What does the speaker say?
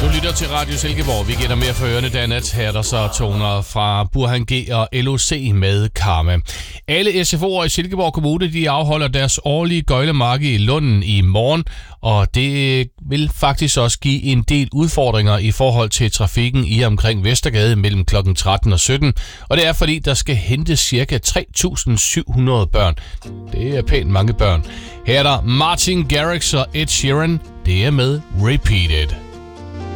Du lytter til Radio Silkeborg. Vi gætter mere for ørerne Danat. Her er der så toner fra Burhan G og LOC med Karma. Alle SFO'er i Silkeborg Kommune, de afholder deres årlige gøjlemarked i Lunden i morgen. Og det vil faktisk også give en del udfordringer i forhold til trafikken i omkring Vestergade mellem kl. 13 og 17. Og det er fordi, der skal hentes ca. 3.700 børn. Det er pænt mange børn. Her er der Martin Garrix og Ed Sheeran. Det er med Repeated.